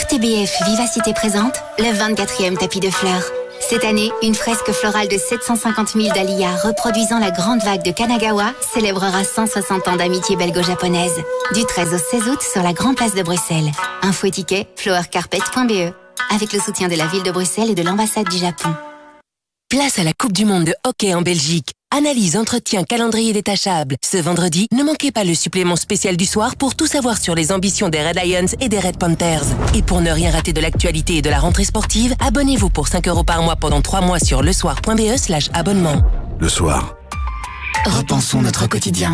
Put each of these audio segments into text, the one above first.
RTBF Vivacité présente le 24e tapis de fleurs. Cette année, une fresque florale de 750 000 dahlias reproduisant la grande vague de Kanagawa célébrera 160 ans d'amitié belgo-japonaise. Du 13 au 16 août sur la Grande Place de Bruxelles. Info et ticket flowercarpet.be avec le soutien de la ville de Bruxelles et de l'ambassade du Japon. Place à la Coupe du Monde de hockey en Belgique. Analyse, entretien, calendrier détachable. Ce vendredi, ne manquez pas le supplément spécial du soir pour tout savoir sur les ambitions des Red Lions et des Red Panthers. Et pour ne rien rater de l'actualité et de la rentrée sportive, abonnez-vous pour 5 € par mois pendant 3 mois sur lesoir.be/abonnement. Le soir. Repensons notre quotidien.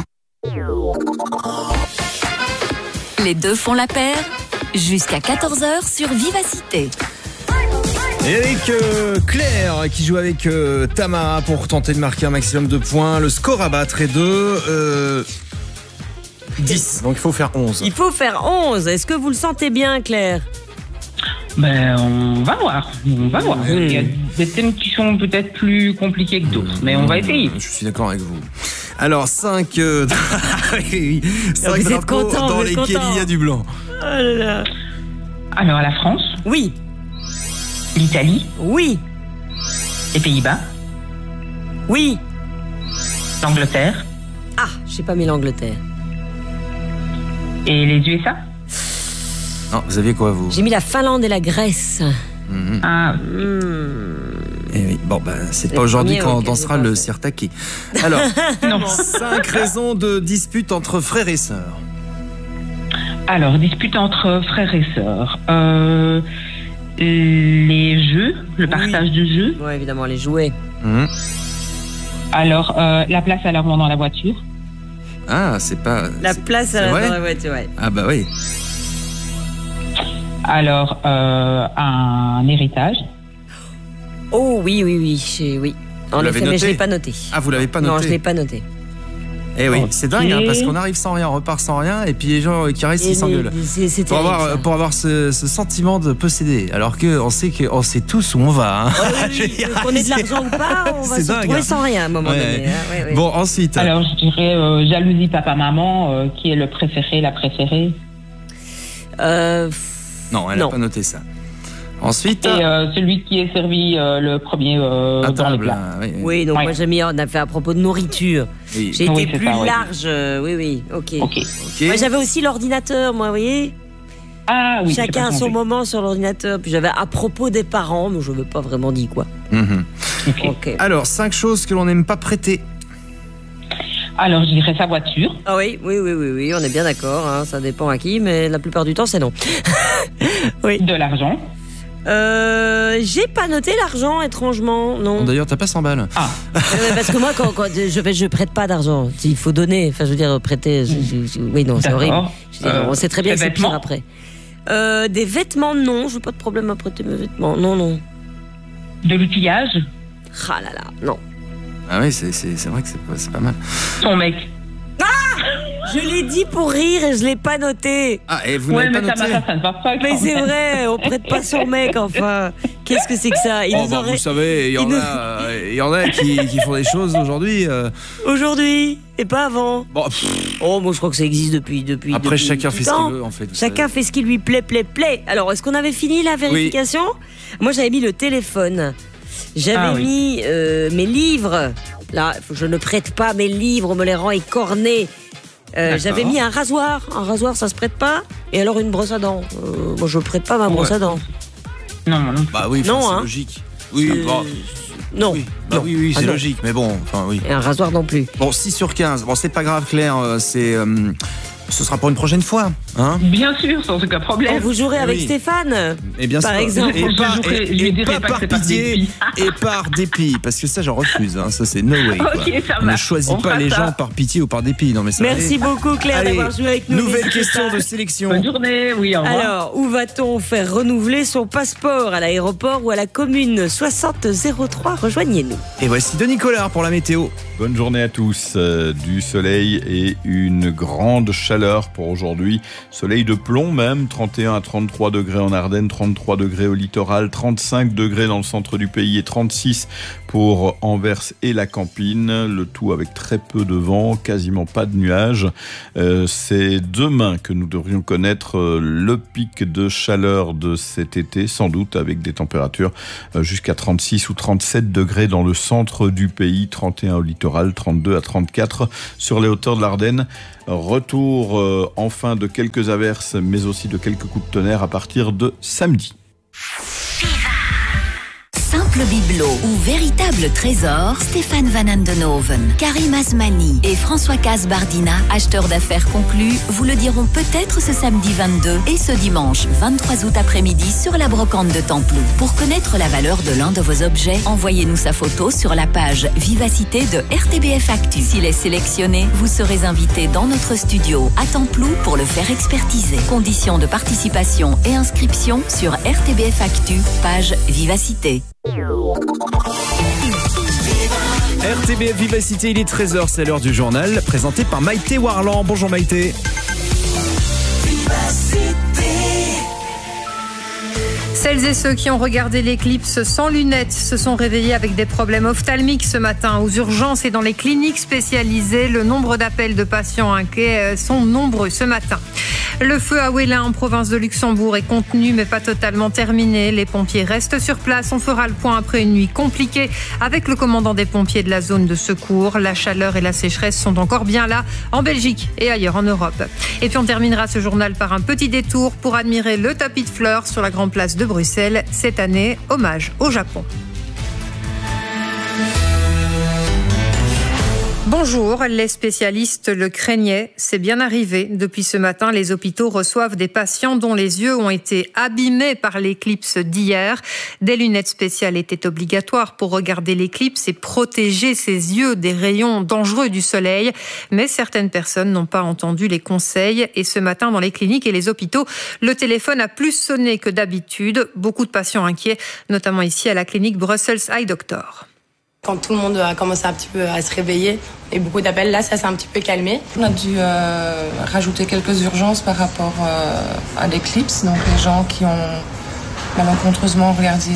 Les deux font la paire, jusqu'à 14h sur Vivacité. Et avec Claire qui joue avec Tamara pour tenter de marquer un maximum de points. Le score à battre est de 10, donc il faut faire 11. Il faut faire 11. Est-ce que vous le sentez bien, Claire ? Ben, on va voir. Il y a des thèmes qui sont peut-être plus compliqués que d'autres, mais on va essayer. Je suis d'accord avec vous. Alors, 5 Vous êtes content, dans lesquels il y a du blanc. Oh là là. Alors, la France, Oui, l'Italie, oui, les Pays-Bas, oui. l'Angleterre Ah, j'ai pas mis l'Angleterre. et les USA. Non, vous aviez quoi, vous? J'ai mis la Finlande et la Grèce. Ah, Eh oui, bon, c'est pas aujourd'hui premier qu'on auquel dansera j'ai le pensé. sirtaki. Alors, 5 raisons de dispute entre frères et sœurs. alors, dispute entre frères et sœurs. Les jeux, le partage de jeux. Ouais, évidemment, les jouets. Alors, la place à l'avant dans la voiture. Ah, c'est pas... La c'est- place c'est à vrai dans la voiture, ouais. Ah bah oui. Alors, un héritage. Oh oui, oui. En l'avez effet, mais je noté l'ai pas noté. Ah, vous l'avez pas noté? Non, je l'ai pas noté. Eh oui, Ok. c'est dingue, hein, parce qu'on arrive sans rien, on repart sans rien, et puis les gens qui restent, ils s'engueulent. C'est Pour terrible, ça. avoir ce sentiment de posséder, alors qu'on sait tous où on va. Hein. Je veux dire, Qu'on ait de l'argent ou pas, on va c'est se dingue, retrouver hein. sans rien à un moment Ouais. donné. Hein. Ouais. Bon, ensuite. Alors, je dirais jalousie papa-maman, qui est le préféré, la préférée. Non, elle n'a pas noté ça. Ensuite. Et celui qui est servi le premier à dans les table. plats. Oui, donc Ouais. moi j'ai mis, on a fait à propos de nourriture. Oui. J'ai Oui, été c'est plus ça, ouais. large, oui, ok. Ok. Ok. Moi j'avais aussi l'ordinateur, moi, vous voyez. Ah oui. Chacun j'ai a pas son changé. moment sur l'ordinateur. Puis j'avais à propos des parents, mais je veux pas vraiment dire quoi. Mhm. Ok. Ok. Alors, 5 choses que l'on n'aime pas prêter. Alors, je dirais sa voiture. Ah oui, on est bien d'accord, hein, ça dépend à qui, mais la plupart du temps c'est non. Oui. De l'argent. J'ai pas noté l'argent, étrangement, non. D'ailleurs, t'as pas 100 balles. Ah. Parce que moi, quand je prête pas d'argent. Il faut donner, enfin, je veux dire, prêter. Oui, non, c'est horrible. D'accord. Je veux dire, on sait très bien des que c'est pire vêtements. après. Des vêtements, non. Je veux pas de problème à prêter mes vêtements. Non. De l'outillage. Ah là là, non. Ah oui, c'est vrai que c'est pas mal. Son mec. Je l'ai dit pour rire et je l'ai pas noté. Ah, et vous Ouais, n'avez mais pas noté? ça ne va pas. Mais quand c'est même. vrai, on prête pas son mec, enfin. Qu'est-ce que c'est que ça? Il Oh, nous bah, aurait... vous savez, il y en a qui font des choses aujourd'hui. Aujourd'hui, et pas avant. Bon, Oh, moi je crois que ça existe depuis après, depuis chacun tout fait ce le temps. qu'il veut, en fait. vous Chacun savez. fait ce qui lui plaît. Alors, est-ce qu'on avait fini la vérification? Moi, j'avais mis le téléphone. J'avais Ah oui. mis mes livres. Là, je ne prête pas mes livres, on me les rend écornés. J'avais mis un rasoir. Un rasoir, ça se prête pas. Et alors, une brosse à dents. Moi, je prête pas ma brosse à dents. Non. Bah oui, Non, c'est hein. logique. Oui, bon, Non. oui, bah Non. oui, Ah c'est non. logique, mais bon, enfin oui. Et un rasoir non plus. Bon, 6 sur 15. Bon, c'est pas grave, Claire, ce sera pour une prochaine fois. Hein, Bien sûr, sans aucun problème. Oh, vous jouerez avec Oui. Stéphane? et bien Par sûr. exemple. Et pas, Je lui dirai pas que par c'est par pitié dépit. et par dépit, parce que ça, j'en refuse. Hein, ça, c'est no way. Quoi. Ok, ça On ne marche. choisit On pas fera les ça. gens par pitié ou par dépit. Non, mais ça Merci beaucoup, Claire, Allez, d'avoir joué avec nous. nouvelle N'hésitez question pas. de sélection. Bonne journée, oui, au revoir. Alors, où va-t-on faire renouveler son passeport? À l'aéroport ou à la commune? 60 03, rejoignez-nous. Et voici Denis Collard pour la météo. Bonne journée à tous. Du soleil et une grande chaleur pour aujourd'hui. Soleil de plomb même, 31 à 33 degrés en Ardennes, 33 degrés au littoral, 35 degrés dans le centre du pays et 36 pour Anvers et la Campine. Le tout avec très peu de vent, quasiment pas de nuages. C'est demain que nous devrions connaître le pic de chaleur de cet été, sans doute avec des températures jusqu'à 36 ou 37 degrés dans le centre du pays, 31 au littoral, 32 à 34 sur les hauteurs de l'Ardenne. Retour enfin de quelques averses, mais aussi de quelques coups de tonnerre à partir de samedi. Simple bibelot ou véritable trésor, Stéphane Van Andenoven, Karim Asmani et François Casbardina, acheteurs d'affaires conclus, vous le diront peut-être ce samedi 22 et ce dimanche 23 août après-midi sur la brocante de Templou. Pour connaître la valeur de l'un de vos objets, envoyez-nous sa photo sur la page Vivacité de RTBF Actu. S'il est sélectionné, vous serez invité dans notre studio à Templou pour le faire expertiser. Conditions de participation et inscription sur RTBF Actu, page Vivacité. RTBF Vivacité, il est 13h, c'est l'heure du journal, présenté par Maïté Warland. Bonjour Maïté. Celles et ceux qui ont regardé l'éclipse sans lunettes se sont réveillés avec des problèmes ophtalmiques ce matin. Aux urgences et dans les cliniques spécialisées, le nombre d'appels de patients inquiets sont nombreux ce matin. Le feu à Ouélin en province de Luxembourg est contenu mais pas totalement terminé. Les pompiers restent sur place. On fera le point après une nuit compliquée avec le commandant des pompiers de la zone de secours. La chaleur et la sécheresse sont encore bien là en Belgique et ailleurs en Europe. Et puis on terminera ce journal par un petit détour pour admirer le tapis de fleurs sur la grande place de Bruxelles. Cette année, hommage au Japon. Bonjour, les spécialistes le craignaient, c'est bien arrivé. Depuis ce matin, les hôpitaux reçoivent des patients dont les yeux ont été abîmés par l'éclipse d'hier. Des lunettes spéciales étaient obligatoires pour regarder l'éclipse et protéger ses yeux des rayons dangereux du soleil. Mais certaines personnes n'ont pas entendu les conseils et ce matin, dans les cliniques et les hôpitaux, le téléphone a plus sonné que d'habitude. Beaucoup de patients inquiets, notamment ici à la clinique Brussels Eye Doctor. Quand tout le monde a commencé un petit peu à se réveiller et beaucoup d'appels, là, ça s'est un petit peu calmé. On a dû rajouter quelques urgences par rapport à l'éclipse. Donc les gens qui ont malencontreusement regardé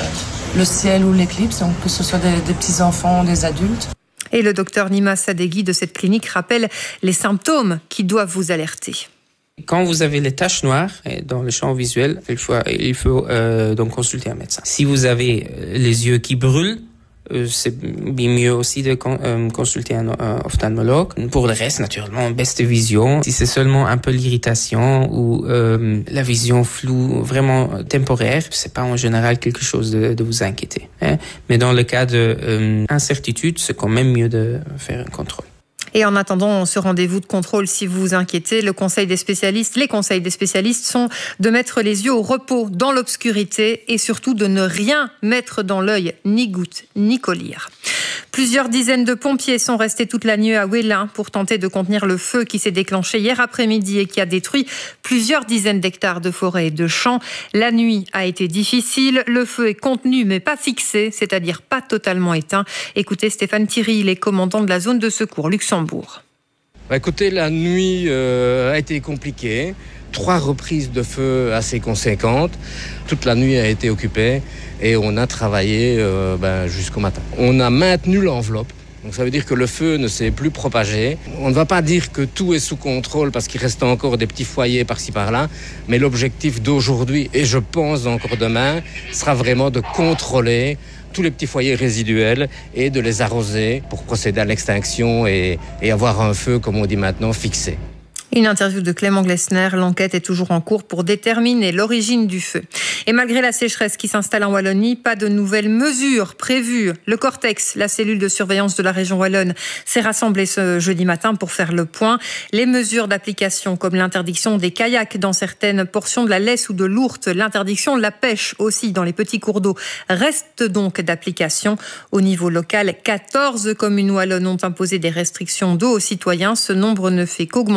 le ciel ou l'éclipse, donc que ce soit des petits-enfants ou des adultes. Et le docteur Nima Sadeghi de cette clinique rappelle les symptômes qui doivent vous alerter. Quand vous avez les taches noires dans le champ visuel, il faut donc consulter un médecin. Si vous avez les yeux qui brûlent, c'est bien mieux aussi de consulter un ophtalmologue. Pour le reste, naturellement, baisse de vision. Si c'est seulement un peu l'irritation ou la vision floue, vraiment temporaire, c'est pas en général quelque chose de vous inquiéter. Hein. Mais dans le cas de incertitude, c'est quand même mieux de faire un contrôle. Et en attendant ce rendez-vous de contrôle, si vous vous inquiétez, les conseils des spécialistes sont de mettre les yeux au repos, dans l'obscurité et surtout de ne rien mettre dans l'œil, ni goutte, ni collier. Plusieurs dizaines de pompiers sont restés toute la nuit à Ouélin pour tenter de contenir le feu qui s'est déclenché hier après-midi et qui a détruit plusieurs dizaines d'hectares de forêt et de champs. La nuit a été difficile, le feu est contenu mais pas fixé, c'est-à-dire pas totalement éteint. Écoutez Stéphane Thierry, il est commandant de la zone de secours Luxembourg. Écoutez, la nuit a été compliquée. 3 reprises de feu assez conséquentes. Toute la nuit a été occupée et on a travaillé jusqu'au matin. On a maintenu l'enveloppe. Donc ça veut dire que le feu ne s'est plus propagé. On ne va pas dire que tout est sous contrôle parce qu'il reste encore des petits foyers par-ci par-là. Mais l'objectif d'aujourd'hui, et je pense encore demain, sera vraiment de contrôler tous les petits foyers résiduels et de les arroser pour procéder à l'extinction et avoir un feu, comme on dit maintenant, fixé. Une interview de Clément Glessner. L'enquête est toujours en cours pour déterminer l'origine du feu. Et malgré la sécheresse qui s'installe en Wallonie, pas de nouvelles mesures prévues. Le Cortex, la cellule de surveillance de la région wallonne, s'est rassemblée ce jeudi matin pour faire le point. Les mesures d'application comme l'interdiction des kayaks dans certaines portions de la Lesse ou de l'Ourthe, l'interdiction de la pêche aussi dans les petits cours d'eau, restent donc d'application. Au niveau local, 14 communes wallonnes ont imposé des restrictions d'eau aux citoyens. Ce nombre ne fait qu'augmenter ces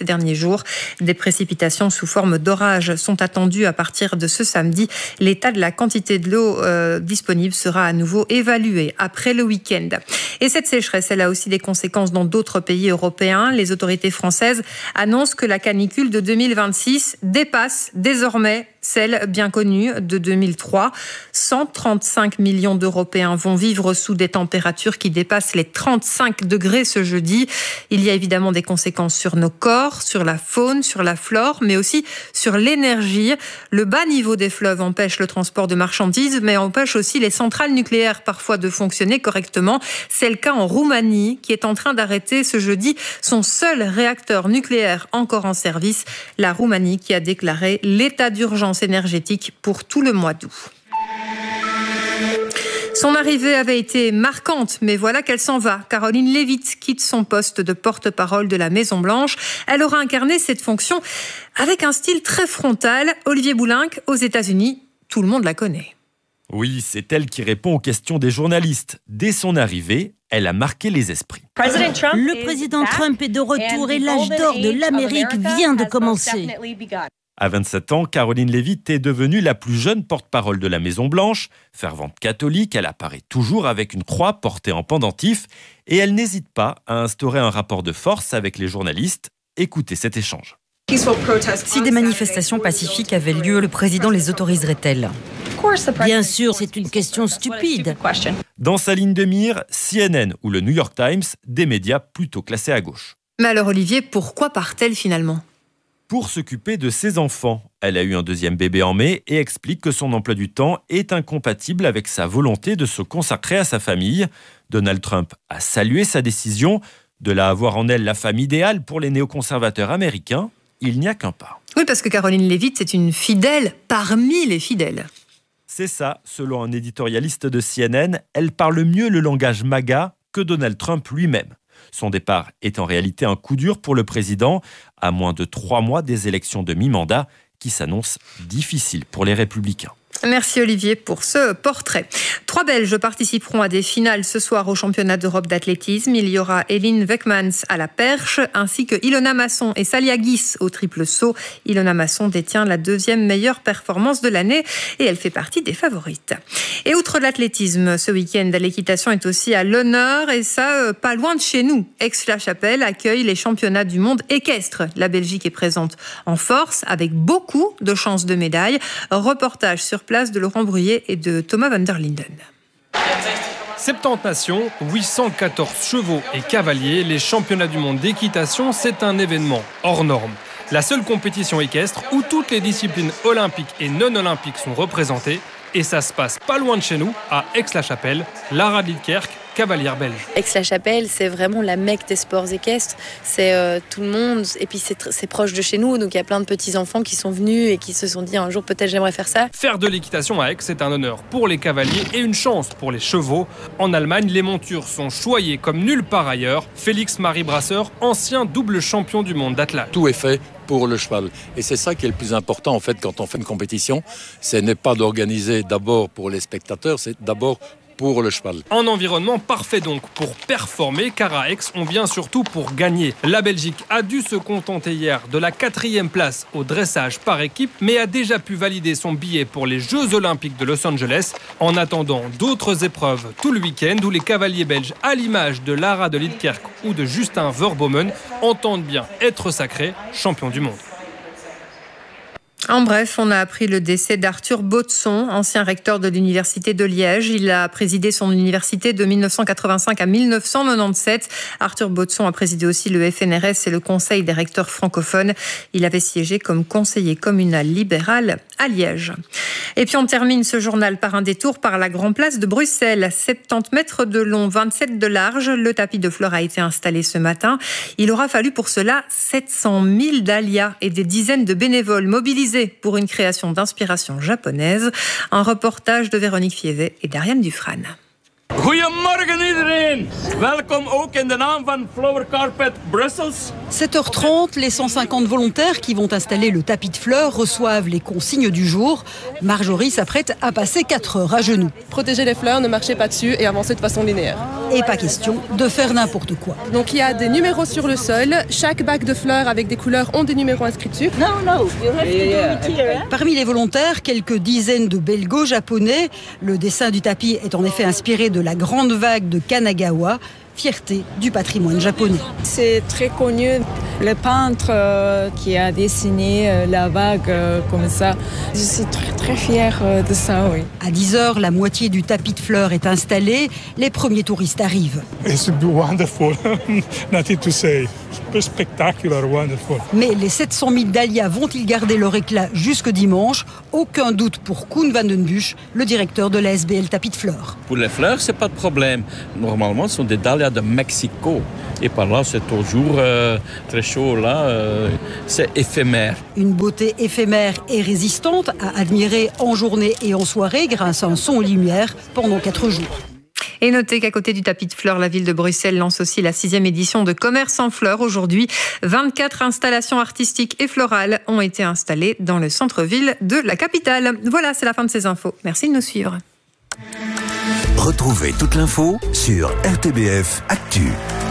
ces derniers jours. Des précipitations sous forme d'orage sont attendues à partir de ce samedi. L'état de la quantité de l'eau disponible sera à nouveau évalué après le week-end. Et cette sécheresse, elle a aussi des conséquences dans d'autres pays européens. Les autorités françaises annoncent que la canicule de 2026 dépasse désormais celle bien connue de 2003. 135 millions d'Européens vont vivre sous des températures qui dépassent les 35 degrés ce jeudi. Il y a évidemment des conséquences sur nos corps, sur la faune, sur la flore, mais aussi sur l'énergie. Le bas niveau des fleuves empêche le transport de marchandises, mais empêche aussi les centrales nucléaires parfois de fonctionner correctement. C'est le cas en Roumanie, qui est en train d'arrêter ce jeudi son seul réacteur nucléaire encore en service. La Roumanie qui a déclaré l'état d'urgence énergétique pour tout le mois d'août. Son arrivée avait été marquante, mais voilà qu'elle s'en va. Caroline Levitt quitte son poste de porte-parole de la Maison-Blanche. Elle aura incarné cette fonction avec un style très frontal. Olivier Boulenc, aux États-Unis, tout le monde la connaît. Oui, c'est elle qui répond aux questions des journalistes. Dès son arrivée, elle a marqué les esprits. Le président Trump est de retour et l'âge d'or de l'Amérique vient de commencer. À 27 ans, Caroline Levitt est devenue la plus jeune porte-parole de la Maison-Blanche. Fervente catholique, elle apparaît toujours avec une croix portée en pendentif et elle n'hésite pas à instaurer un rapport de force avec les journalistes. Écoutez cet échange. Si des manifestations pacifiques avaient lieu, le président les autoriserait-elle ? Bien sûr, c'est une question stupide. Dans sa ligne de mire, CNN ou le New York Times, des médias plutôt classés à gauche. Mais alors Olivier, pourquoi part-elle finalement ? Pour s'occuper de ses enfants. Elle a eu un deuxième bébé en mai et explique que son emploi du temps est incompatible avec sa volonté de se consacrer à sa famille. Donald Trump a salué sa décision. De là à avoir en elle la femme idéale pour les néoconservateurs américains, il n'y a qu'un pas. Oui, parce que Caroline Levitt, c'est une fidèle parmi les fidèles. C'est ça, selon un éditorialiste de CNN, elle parle mieux le langage MAGA que Donald Trump lui-même. Son départ est en réalité un coup dur pour le président, à moins de 3 mois des élections de mi-mandat qui s'annoncent difficiles pour les Républicains. Merci Olivier pour ce portrait. 3 Belges participeront à des finales ce soir au championnat d'Europe d'athlétisme. Il y aura Eline Weckmans à la perche, ainsi que Ilona Masson et Salia Guis au triple saut. Ilona Masson détient la 2e meilleure performance de l'année et elle fait partie des favorites. Et outre l'athlétisme, ce week-end, l'équitation est aussi à l'honneur et ça, pas loin de chez nous. Aix-la-Chapelle accueille les championnats du monde équestre. La Belgique est présente en force avec beaucoup de chances de médailles. Reportage sur place de Laurent Bruyé et de Thomas van der Linden. 70 nations, 814 chevaux et cavaliers, les championnats du monde d'équitation, c'est un événement hors norme. La seule compétition équestre où toutes les disciplines olympiques et non olympiques sont représentées. Et ça se passe pas loin de chez nous, à Aix-la-Chapelle, Lara Lidkerk, cavalière belge. Aix-la-Chapelle, c'est vraiment la Mecque des sports équestres. C'est tout le monde, et puis c'est proche de chez nous, donc il y a plein de petits-enfants qui sont venus et qui se sont dit un jour peut-être j'aimerais faire ça. Faire de l'équitation à Aix, c'est un honneur pour les cavaliers et une chance pour les chevaux. En Allemagne, les montures sont choyées comme nulle part ailleurs. Félix-Marie Brasseur, ancien double champion du monde d'athlète. Tout est fait pour le cheval. Et c'est ça qui est le plus important en fait quand on fait une compétition. Ce n'est pas d'organiser d'abord pour les spectateurs, c'est d'abord pour le cheval. Un environnement parfait donc pour performer, car à Aix, on vient surtout pour gagner. La Belgique a dû se contenter hier de la 4e place au dressage par équipe, mais a déjà pu valider son billet pour les Jeux Olympiques de Los Angeles, en attendant d'autres épreuves tout le week-end où les cavaliers belges, à l'image de Lara de Lidkerk ou de Justin Verbomen, entendent bien être sacrés champions du monde. En bref, on a appris le décès d'Arthur Baudson, ancien recteur de l'Université de Liège. Il a présidé son université de 1985 à 1997. Arthur Baudson a présidé aussi le FNRS et le Conseil des recteurs francophones. Il avait siégé comme conseiller communal libéral à Liège. Et puis on termine ce journal par un détour par la Grand Place de Bruxelles. 70 mètres de long, 27 de large. Le tapis de fleurs a été installé ce matin. Il aura fallu pour cela 700 000 dahlias et des dizaines de bénévoles mobilisés pour une création d'inspiration japonaise. Un reportage de Véronique Fievet et d'Ariane Dufresne. Goedemorgen iedereen. Welkom ook in de naam van Flower Carpet Brussels. 7h30, les 150 volontaires qui vont installer le tapis de fleurs reçoivent les consignes du jour. Marjorie s'apprête à passer 4 heures à genoux. Protéger les fleurs, ne marchez pas dessus et avancer de façon linéaire. Et pas question de faire n'importe quoi. Donc il y a des numéros sur le sol. Chaque bac de fleurs avec des couleurs ont des numéros inscrits dessus. Parmi les volontaires, quelques dizaines de Belgo-Japonais. Le dessin du tapis est en effet inspiré de la grande vague de Kanagawa, fierté du patrimoine japonais. C'est très connu, le peintre qui a dessiné la vague comme ça. Je suis très fière de ça, oui. À 10h, la moitié du tapis de fleurs est installé. Les premiers touristes arrivent. It's wonderful, nothing to say. Spectacular, wonderful. Mais les 700 000 dahlias vont-ils garder leur éclat jusque dimanche? Aucun doute pour Koen van den Busch, le directeur de la SBL Tapis de Fleurs. Pour les fleurs, c'est pas de problème. Normalement, ce sont des dahlias de Mexico. Et par là, c'est toujours très chaud. Là, c'est éphémère. Une beauté éphémère et résistante à admirer en journée et en soirée grâce à un son et lumière pendant 4 jours. Et notez qu'à côté du tapis de fleurs, la ville de Bruxelles lance aussi la 6e édition de Commerce en fleurs. Aujourd'hui, 24 installations artistiques et florales ont été installées dans le centre-ville de la capitale. Voilà, c'est la fin de ces infos. Merci de nous suivre. Retrouvez toute l'info sur RTBF Actu.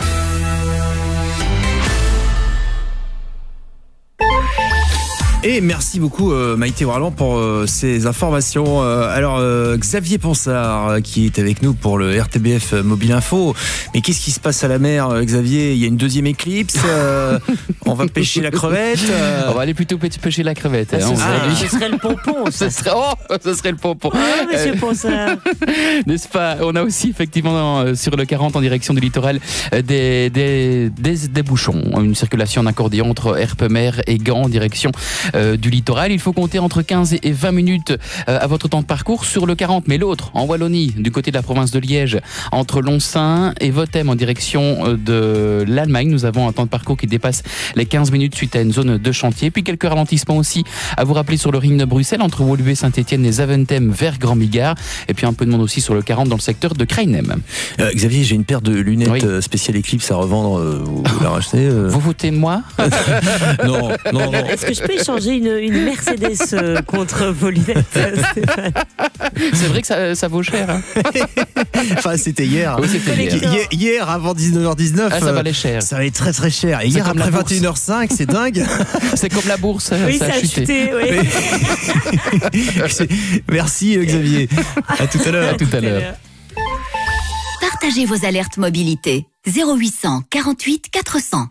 Et merci beaucoup Maïté Warland pour ces informations. Alors Xavier Ponsard qui est avec nous pour le RTBF Mobile Info. Mais qu'est-ce qui se passe à la mer, Xavier? Il y a une deuxième éclipse. On va pêcher la crevette. On va aller plutôt pêcher la crevette. Ce serait le pompon. Ce serait le pompon. Ah, monsieur Ponsard. N'est-ce pas? On a aussi effectivement sur le 40 en direction du littoral des bouchons. Une circulation en accordéon entre Herpemer et Gand en direction du littoral. Il faut compter entre 15 et 20 minutes à votre temps de parcours sur le 40, mais l'autre, en Wallonie, du côté de la province de Liège, entre Lonsin et Vothem en direction de l'Allemagne. Nous avons un temps de parcours qui dépasse les 15 minutes suite à une zone de chantier. Puis quelques ralentissements aussi à vous rappeler sur le ring de Bruxelles, entre Woluwe, Saint-Etienne et Zaventem vers Grand-Bigard. Et puis un peu de monde aussi sur le 40 dans le secteur de Krainem. Xavier, j'ai une paire de lunettes spéciales Eclipse à revendre. Vous la rachetez Vous votez moi? Non. Est-ce que je peux échanger une Mercedes contre vos lunettes, Stéphane? C'est vrai que ça vaut cher. Hein. Enfin, c'était hier. Oui, c'était hier. Hier, avant 19h19. Ça valait cher. Ça valait très très cher. Et hier, après 21h05, c'est dingue. C'est comme la bourse. Oui, ça a chuté. Oui. Merci Xavier. À tout à l'heure. À tout à l'heure. Partagez vos alertes mobilité. 0800 48 400.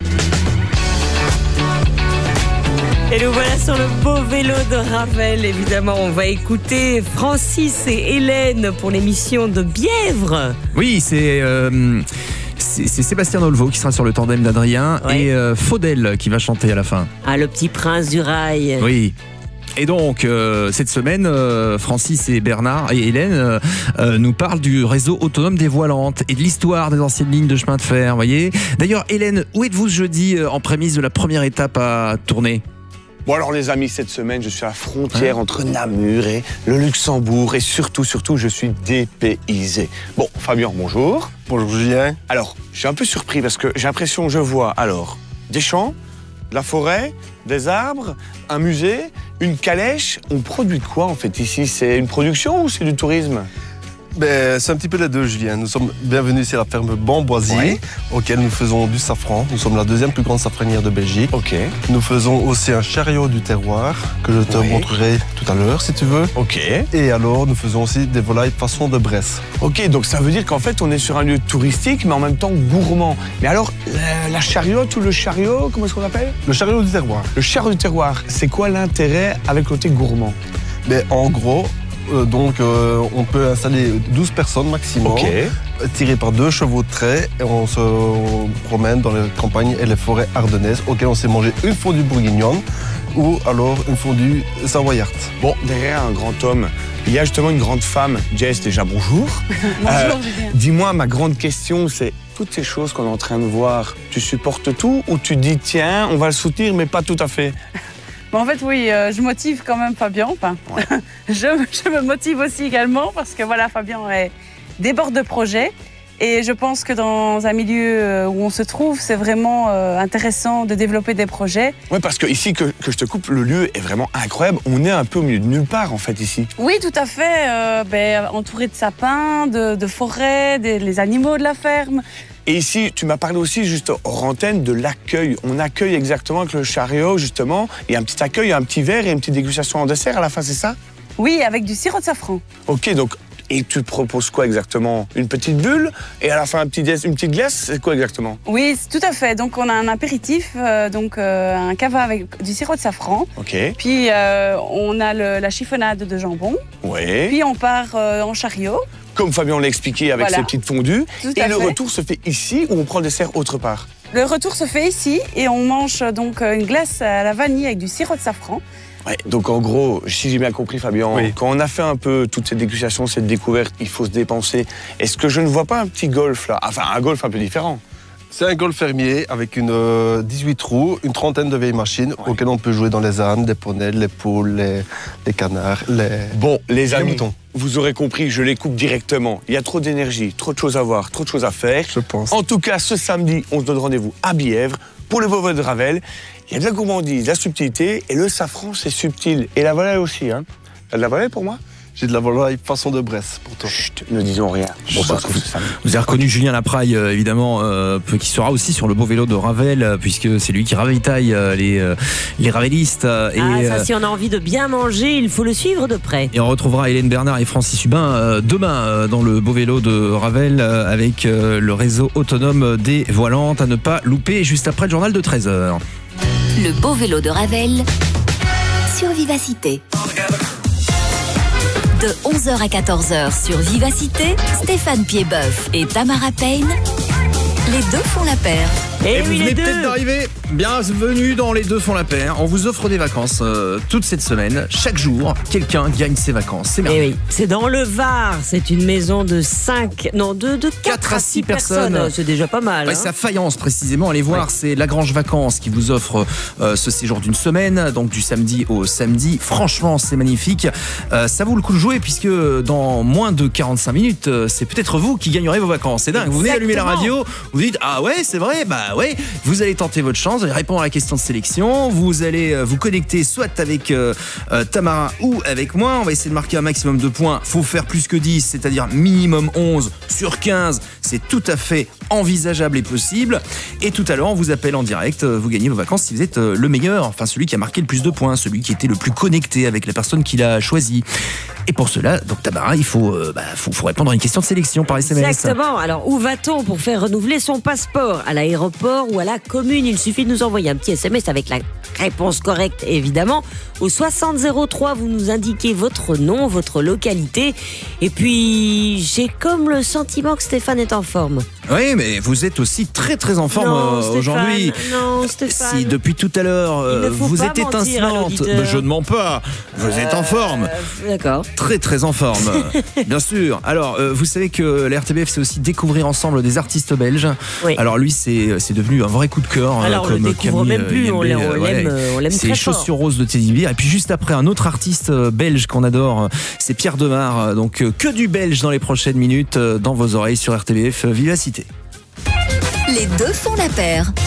Et nous voilà sur le beau vélo de Ravel. Évidemment, on va écouter Francis et Hélène pour l'émission de Bièvre. Oui, c'est Sébastien Dolvo qui sera sur le tandem d'Adrien et Faudel qui va chanter à la fin. Ah, le petit prince du rail. Oui. Et donc, cette semaine, Francis et Bernard et Hélène nous parlent du réseau autonome des Voilantes et de l'histoire des anciennes lignes de chemin de fer, voyez. D'ailleurs, Hélène, où êtes-vous ce jeudi en prémisse de la première étape à tourner? Bon alors les amis, cette semaine, je suis à la frontière entre Namur et le Luxembourg et surtout, je suis dépaysé. Bon, Fabien, bonjour. Bonjour Julien. Alors, je suis un peu surpris parce que j'ai l'impression que je vois alors des champs, de la forêt, des arbres, un musée, une calèche. On produit de quoi en fait ici? C'est une production ou c'est du tourisme? C'est un petit peu les deux, Julien. Nous sommes bienvenus ici à la ferme Bamboisier, auquel nous faisons du safran. Nous sommes la deuxième plus grande safranière de Belgique. Nous faisons aussi un chariot du terroir, que je te montrerai tout à l'heure, si tu veux. Et alors, nous faisons aussi des volailles façon de Bresse. Ok, donc ça veut dire qu'en fait, on est sur un lieu touristique, mais en même temps gourmand. Mais alors, la chariote ou le chariot, comment est-ce qu'on appelle? Le chariot du terroir. Le chariot du terroir, c'est quoi l'intérêt avec le côté gourmand? En gros, on peut installer 12 personnes maximum, tirées par 2 chevaux de trait, et on se promène dans les campagnes et les forêts ardennaises, auxquelles on s'est mangé une fondue bourguignonne ou alors une fondue savoyarde. Bon, derrière un grand homme, il y a justement une grande femme. Jess, déjà bonjour. Bonjour, Julien. Dis-moi, ma grande question, c'est toutes ces choses qu'on est en train de voir, tu supportes tout ou tu dis tiens, on va le soutenir, mais pas tout à fait? En fait, oui, je motive quand même Fabien. Enfin, je me motive aussi également parce que voilà, Fabien déborde de projets. Et je pense que dans un milieu où on se trouve, c'est vraiment intéressant de développer des projets. Oui, parce que ici, que je te coupe, le lieu est vraiment incroyable. On est un peu au milieu de nulle part, en fait, ici. Oui, tout à fait. Entouré de sapins, de forêts, les animaux de la ferme. Et ici, tu m'as parlé aussi, juste hors antenne, de l'accueil. On accueille exactement avec le chariot, justement. Il y a un petit accueil, un petit verre et une petite dégustation en dessert à la fin, c'est ça? Oui, avec du sirop de safran. Ok, donc, et tu proposes quoi exactement? Une petite bulle et à la fin une petite glace? C'est quoi exactement? Oui, tout à fait. Donc, on a un apéritif, un cava avec du sirop de safran. Ok. Puis, on a la chiffonnade de jambon. Oui. Puis, on part en chariot. Comme Fabien l'a expliqué avec ses petites fondues. Et le retour se fait ici ou on prend le dessert autre part? Le retour se fait ici et on mange donc une glace à la vanille avec du sirop de safran. Ouais, donc en gros, si j'ai bien compris Fabien, quand on a fait un peu toute cette dégustation, cette découverte, il faut se dépenser. Est-ce que je ne vois pas un petit golf là? Enfin, un golf un peu différent. C'est un golf fermier avec 18 trous, une trentaine de vieilles machines auxquelles on peut jouer dans les ânes, les poneys, les poules, les canards, les amis, moutons. Vous aurez compris, je les coupe directement. Il y a trop d'énergie, trop de choses à voir, trop de choses à faire. Je pense. En tout cas, ce samedi, on se donne rendez-vous à Bièvre pour le Beauvais de Ravel. Il y a de la gourmandise, de la subtilité et le safran, c'est subtil. Et la volaille aussi, hein. T'as de la volaille pour moi? J'ai de la volaille façon de Bresse pour toi. Chut, ne disons rien. Vous avez reconnu Julien Lapraille, évidemment, qui sera aussi sur le beau vélo de Ravel, puisque c'est lui qui ravitaille les ravelistes. Ça, si on a envie de bien manger, il faut le suivre de près. Et on retrouvera Hélène Bernard et Francis Hubin demain dans le beau vélo de Ravel avec le réseau autonome des Voilantes à ne pas louper juste après le journal de 13h. Le beau vélo de Ravel sur Vivacité. De 11h à 14h sur Vivacité, Stéphane Piedboeuf et Tamara Payne, les deux font la paire. Et vous venez peut-être d'arriver, bienvenue dans Les Deux Font la Paire. On vous offre des vacances toute cette semaine. Chaque jour, quelqu'un gagne ses vacances. C'est merveilleux. Oui, c'est dans le Var. C'est une maison de 4 à 6 personnes. C'est déjà pas mal. Ouais, c'est à Fayence précisément. Allez voir, c'est Lagrange Vacances qui vous offre ce séjour d'une semaine, donc du samedi au samedi. Franchement, c'est magnifique. Ça vaut le coup de jouer puisque dans moins de 45 minutes, c'est peut-être vous qui gagnerez vos vacances. C'est dingue. Vous venez allumer la radio, vous dites ah ouais, c'est vrai, bah ouais. Vous allez tenter votre chance, vous allez répondre à la question de sélection. Vous allez vous connecter soit avec Tamara ou avec moi. On va essayer de marquer un maximum de points. Faut faire plus que 10, c'est-à-dire minimum 11 sur 15. C'est tout à fait envisageable et possible. Et tout à l'heure, on vous appelle en direct. Vous gagnez vos vacances si vous êtes le meilleur, enfin celui qui a marqué le plus de points, celui qui était le plus connecté avec la personne qui l'a choisi. Et pour cela, donc Tamara, il faut répondre à une question de sélection par SMS. Exactement. Alors, où va-t-on pour faire renouveler son passeport? À l'aéroport ou à la commune? Il suffit de nous envoyer un petit SMS avec la réponse correcte, évidemment. Au 6003, vous nous indiquez votre nom, votre localité. Et puis, j'ai comme le sentiment que Stéphane est en forme. Oui, mais vous êtes aussi très très en forme aujourd'hui. Non, Stéphane. Si depuis tout à l'heure, vous êtes étincelante, je ne mens pas. Vous êtes en forme. D'accord. Très très en forme, bien sûr. Alors, vous savez que la RTBF, c'est aussi découvrir ensemble des artistes belges. Oui. Alors lui, c'est devenu un vrai coup de cœur. Alors, comme on le découvre Camille même plus, on l'aime très fort. C'est Chaussures Roses de Teddy Bear. Et puis juste après, un autre artiste belge qu'on adore, c'est Pierre Demar. Donc que du belge dans les prochaines minutes dans vos oreilles sur RTBF Vivacité. Les deux font la paire.